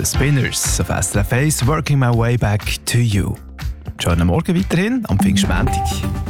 Spinners auf SRF 1, Working My Way Back to You. Schönen Morgen weiterhin am Pfingstmontag.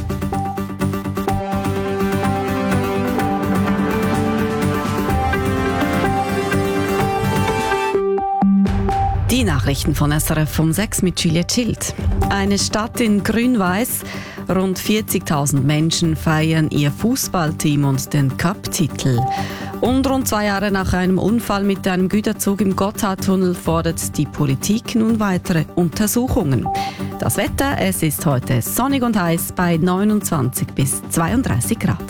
Die Nachrichten von SRF um 6 mit Juliette Schild. Eine Stadt in Grün-Weiß. Rund 40.000 Menschen feiern ihr Fußballteam und den Cup-Titel. Und rund 2 Jahre nach einem Unfall mit einem Güterzug im Gotthardtunnel fordert die Politik nun weitere Untersuchungen. Das Wetter, es ist heute sonnig und heiß bei 29 bis 32 Grad.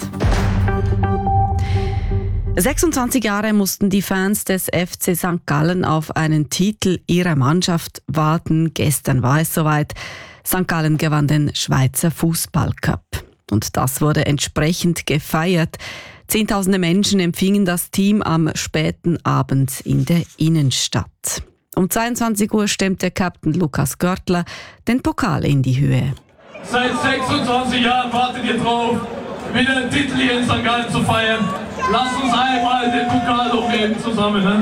26 Jahre mussten die Fans des FC St. Gallen auf einen Titel ihrer Mannschaft warten. Gestern war es soweit. St. Gallen gewann den Schweizer Fußballcup. Und das wurde entsprechend gefeiert. Zehntausende Menschen empfingen das Team am späten Abend in der Innenstadt. Um 22 Uhr stemmte Captain Lukas Görtler den Pokal in die Höhe. Seit 26 Jahren wartet ihr drauf, wieder einen Titel hier in St. Gallen zu feiern. Lasst uns einmal den Pokal hochheben zusammen. Ne?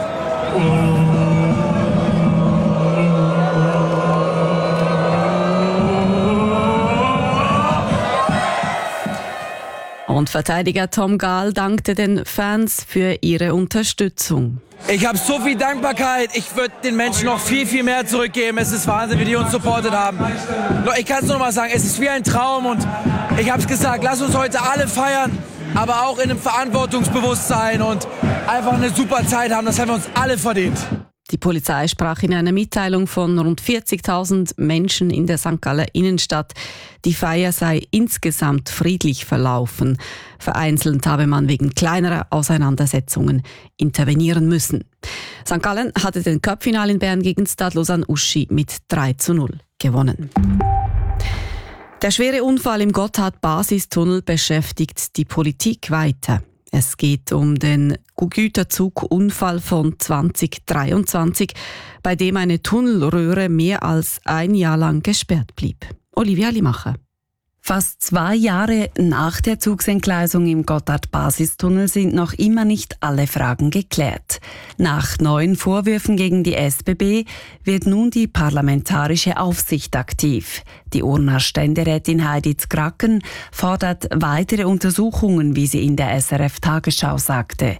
Und Verteidiger Tom Gahl dankte den Fans für ihre Unterstützung. Ich habe so viel Dankbarkeit. Ich würde den Menschen noch viel, viel mehr zurückgeben. Es ist Wahnsinn, wie die uns supportet haben. Ich kann es nur noch mal sagen, es ist wie ein Traum. Und ich habe es gesagt, lass uns heute alle feiern, aber auch in einem Verantwortungsbewusstsein und einfach eine super Zeit haben. Das haben wir uns alle verdient. Die Polizei sprach in einer Mitteilung von rund 40.000 Menschen in der St. Galler Innenstadt. Die Feier sei insgesamt friedlich verlaufen. Vereinzelt habe man wegen kleinerer Auseinandersetzungen intervenieren müssen. St. Gallen hatte den Cup-Final in Bern gegen Stade Lausanne-Uschi mit 3:0 gewonnen. Der schwere Unfall im Gotthard-Basistunnel beschäftigt die Politik weiter. Es geht um den Güterzugunfall von 2023, bei dem eine Tunnelröhre mehr als 1 Jahr lang gesperrt blieb. Olivia Limacher. Fast 2 Jahre nach der Zugsentgleisung im Gotthard-Basistunnel sind noch immer nicht alle Fragen geklärt. Nach neuen Vorwürfen gegen die SBB wird nun die parlamentarische Aufsicht aktiv. Die Urner Ständerätin Heidi Zgracken fordert weitere Untersuchungen, wie sie in der SRF-Tagesschau sagte.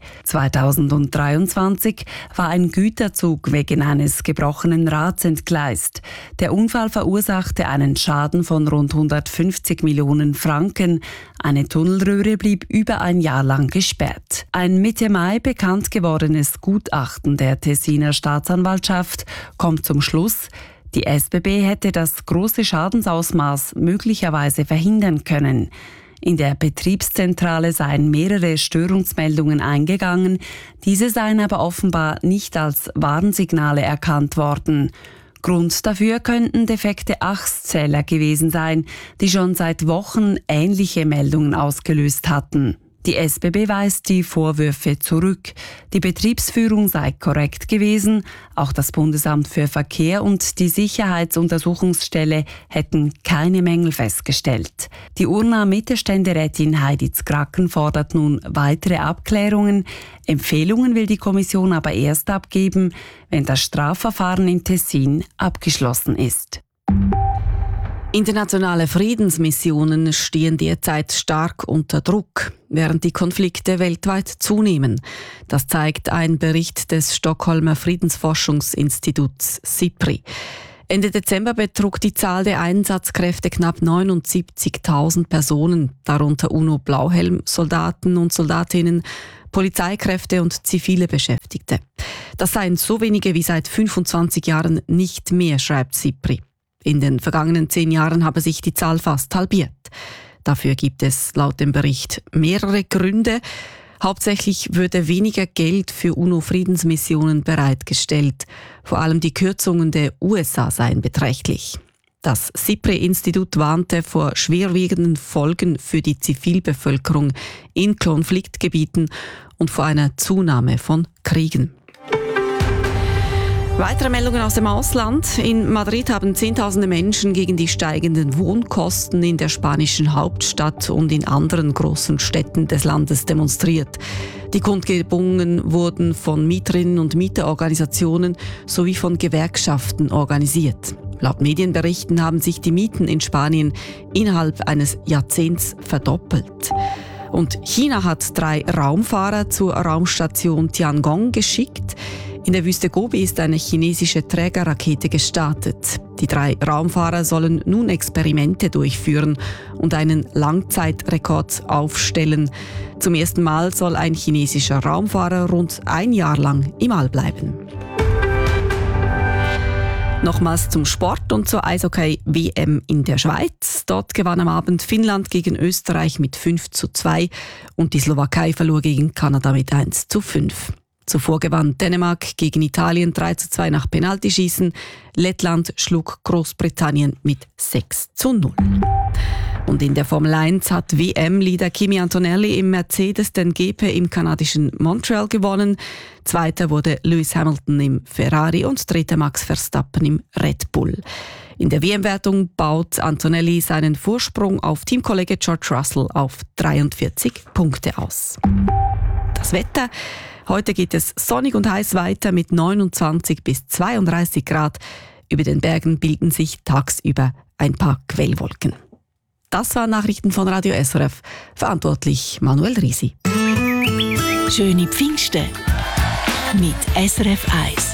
2023 war ein Güterzug wegen eines gebrochenen Rads entgleist. Der Unfall verursachte einen Schaden von rund 150 Millionen Franken. Eine Tunnelröhre blieb über 1 Jahr lang gesperrt. Ein Mitte Mai bekannt gewordenes Gutachten der Tessiner Staatsanwaltschaft kommt zum Schluss, die SBB hätte das große Schadensausmaß möglicherweise verhindern können. In der Betriebszentrale seien mehrere Störungsmeldungen eingegangen, diese seien aber offenbar nicht als Warnsignale erkannt worden. Grund dafür könnten defekte Achszähler gewesen sein, die schon seit Wochen ähnliche Meldungen ausgelöst hatten. Die SBB weist die Vorwürfe zurück. Die Betriebsführung sei korrekt gewesen. Auch das Bundesamt für Verkehr und die Sicherheitsuntersuchungsstelle hätten keine Mängel festgestellt. Die Urner Mittelständerätin Heidi Zgracken fordert nun weitere Abklärungen. Empfehlungen will die Kommission aber erst abgeben, wenn das Strafverfahren im Tessin abgeschlossen ist. Internationale Friedensmissionen stehen derzeit stark unter Druck, während die Konflikte weltweit zunehmen. Das zeigt ein Bericht des Stockholmer Friedensforschungsinstituts SIPRI. Ende Dezember betrug die Zahl der Einsatzkräfte knapp 79.000 Personen, darunter UNO-Blauhelm-Soldaten und Soldatinnen, Polizeikräfte und zivile Beschäftigte. Das seien so wenige wie seit 25 Jahren nicht mehr, schreibt SIPRI. In den vergangenen 10 Jahren habe sich die Zahl fast halbiert. Dafür gibt es laut dem Bericht mehrere Gründe. Hauptsächlich würde weniger Geld für UNO-Friedensmissionen bereitgestellt. Vor allem die Kürzungen der USA seien beträchtlich. Das SIPRI-Institut warnte vor schwerwiegenden Folgen für die Zivilbevölkerung in Konfliktgebieten und vor einer Zunahme von Kriegen. Weitere Meldungen aus dem Ausland. In Madrid haben Zehntausende Menschen gegen die steigenden Wohnkosten in der spanischen Hauptstadt und in anderen großen Städten des Landes demonstriert. Die Kundgebungen wurden von Mieterinnen und Mieterorganisationen sowie von Gewerkschaften organisiert. Laut Medienberichten haben sich die Mieten in Spanien innerhalb eines Jahrzehnts verdoppelt. Und China hat 3 Raumfahrer zur Raumstation Tiangong geschickt. In der Wüste Gobi ist eine chinesische Trägerrakete gestartet. Die 3 Raumfahrer sollen nun Experimente durchführen und einen Langzeitrekord aufstellen. Zum ersten Mal soll ein chinesischer Raumfahrer rund 1 Jahr lang im All bleiben. Nochmals zum Sport und zur Eishockey-WM in der Schweiz. Dort gewann am Abend Finnland gegen Österreich mit 5:2 und die Slowakei verlor gegen Kanada mit 1:5. Zuvor gewann Dänemark gegen Italien 3:2 nach Penaltyschießen. Lettland schlug Großbritannien mit 6:0. Und in der Formel 1 hat WM-Leader Kimi Antonelli im Mercedes den GP im kanadischen Montreal gewonnen. Zweiter wurde Lewis Hamilton im Ferrari und dritter Max Verstappen im Red Bull. In der WM-Wertung baut Antonelli seinen Vorsprung auf Teamkollege George Russell auf 43 Punkte aus. Das Wetter. Heute geht es sonnig und heiß weiter mit 29 bis 32 Grad. Über den Bergen bilden sich tagsüber ein paar Quellwolken. Das waren Nachrichten von Radio SRF. Verantwortlich Manuel Risi. Schöne Pfingsten mit SRF 1.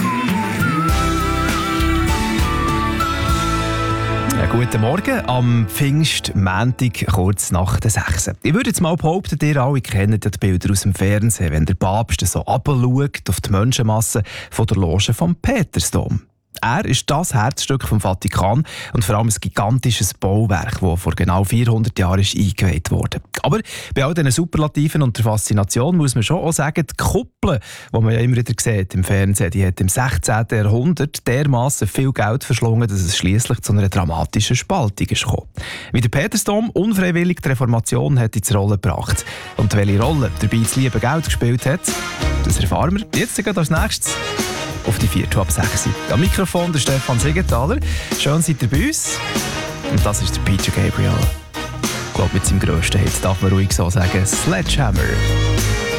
Ja, guten Morgen am Pfingstmontag, kurz nach der 6. Ich würde jetzt mal behaupten, ihr alle kennt die Bilder aus dem Fernsehen, wenn der Papst so runterschaut auf die Menschenmasse von der Loge vom Petersdom. Er ist das Herzstück vom Vatikan und vor allem ein gigantisches Bauwerk, das vor genau 400 Jahren ist eingeweiht wurde. Aber bei all diesen Superlativen und der Faszination muss man schon auch sagen, die Kuppel, die man ja immer wieder sieht im Fernsehen, die hat im 16. Jahrhundert dermassen viel Geld verschlungen, dass es schliesslich zu einer dramatischen Spaltung ist gekommen. Wie der Petersdom unfreiwillig die Reformation hat ins Rollen gebracht. Und welche Rolle dabei das liebe Geld gespielt hat, das erfahren wir jetzt als nächstes. Auf die 4 ab 6. Am Mikrofon der Stefan Siegenthaler. Schön seid ihr bei uns. Und das ist der Peter Gabriel. Ich glaube, mit seinem grössten Hit darf man ruhig so sagen, Sledgehammer.